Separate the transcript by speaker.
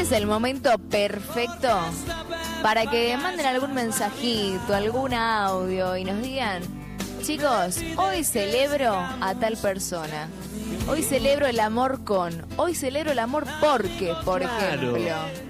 Speaker 1: es el momento perfecto para que manden algún mensajito, algún audio y nos digan: chicos, hoy celebro a tal persona. Hoy celebro el amor con. Hoy celebro el amor porque, por ejemplo.